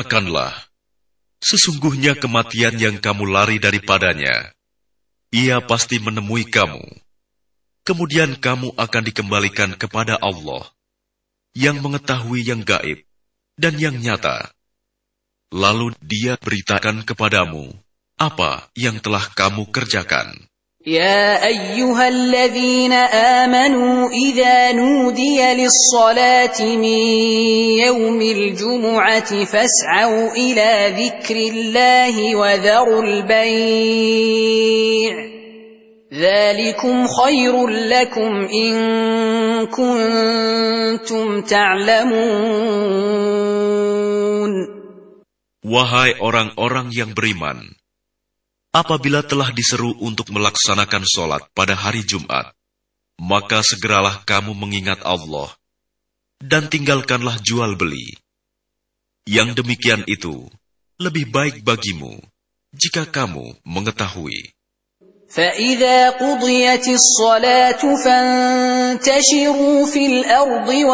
Katakanlah, sesungguhnya kematian yang kamu lari daripadanya, ia pasti menemui kamu. Kemudian kamu akan dikembalikan kepada Allah, yang mengetahui yang gaib dan yang nyata. Lalu Dia beritakan kepadamu apa yang telah kamu kerjakan. يا أيها الذين آمنوا إذا نودي للصلاة من يوم الجمعة فاسعوا إلى ذكر الله وذروا البيع ذلكم خير لكم إن كنتم تعلمون. Wahai orang-orang yang beriman, apabila telah diseru untuk melaksanakan sholat pada hari Jumat, maka segeralah kamu mengingat Allah, dan tinggalkanlah jual beli. Yang demikian itu lebih baik bagimu, jika kamu mengetahui. فَإِذَا قُضِيَتِ الصَّلَاةُ فَانْتَشِرُوا فِي الْأَرْضِ